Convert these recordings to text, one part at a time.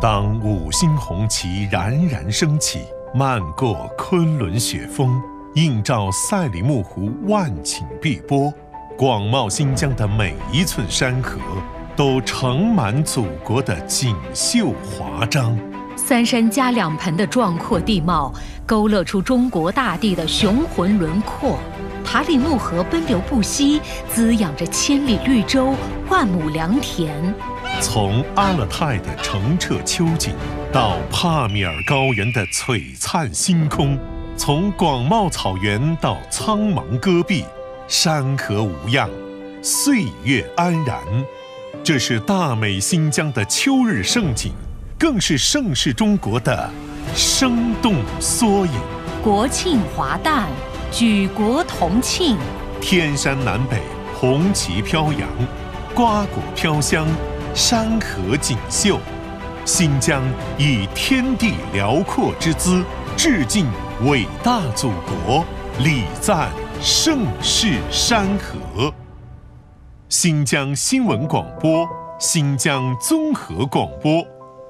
当五星红旗冉冉升起，漫过昆仑雪峰，映照赛里木湖万顷碧波，广袤新疆的每一寸山河都盛满祖国的锦绣华章。 三山加两盆的壮阔地貌，勾勒出中国大地的雄浑轮廓。塔里木河奔流不息，滋养着千里绿洲、万亩良田。 从阿勒泰的澄澈秋景，到帕米尔高原的璀璨星空，从广袤草原到苍茫戈壁，山河无恙，岁月安然。这是大美新疆的秋日盛景，更是盛世中国的生动缩影。 国庆华诞，举国同庆， 天山南北，红旗飘扬，瓜果飘香，山河锦绣。新疆以天地辽阔之姿，致敬伟大祖国，礼赞盛世山河。新疆新闻广播，新疆综合广播。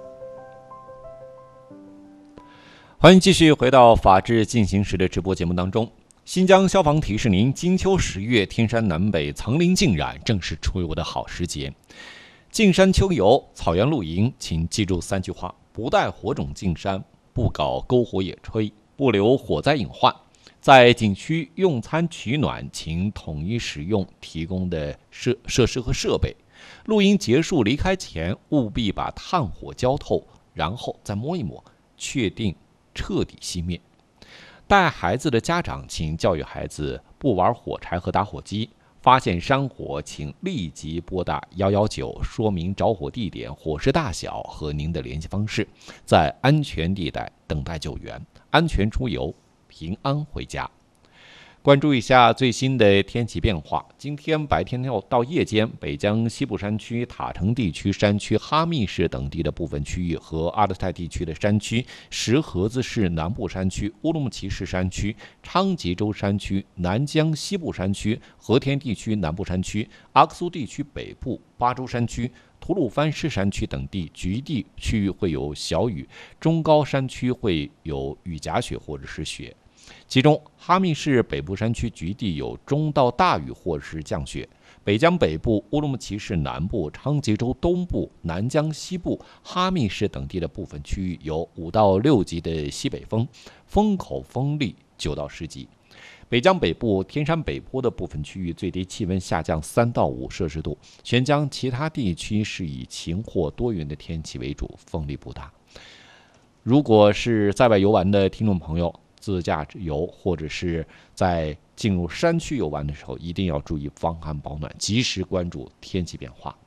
欢迎继续回到法治进行时的直播节目当中。新疆消防提示您，金秋10月，天山南北层林尽染，正是出游的好时节。进山秋游、草原露营，请记住3句话：不带火种进山，不搞篝火野炊，不留火灾隐患。在景区用餐取暖，请统一使用提供的设施和设备。露营结束离开前，务必把炭火浇透，然后再摸一摸，确定彻底熄灭。带孩子的家长请教育孩子不玩火柴和打火机，发现山火请立即拨打119，说明着火地点、火势大小和您的联系方式，在安全地带等待救援，安全出游，平安回家。关注一下最新的天气变化。今天白天到夜间，北疆西部山区、塔城地区山区、哈密市等地的部分区域和阿勒泰地区的山区、石河子市南部山区、乌鲁木齐市山区、昌吉州山区、南疆西部山区、和田地区南部山区、阿克苏地区北部、巴州山区、吐鲁番市山区等地局地区域会有小雨，中高山区会有雨夹雪或者是雪。其中，哈密市北部山区局地有中到大雨或者是降雪；北疆北部、乌鲁木齐市南部、昌吉州东部、南疆西部、哈密市等地的部分区域有5到6级的西北风，风口风力9到10级。北疆北部、天山北坡的部分区域最低气温下降3到5摄氏度，全疆其他地区是以晴或多云的天气为主，风力不大。如果是在外游玩的听众朋友，自驾游或者是在进入山区游玩的时候，一定要注意防寒保暖，及时关注天气变化。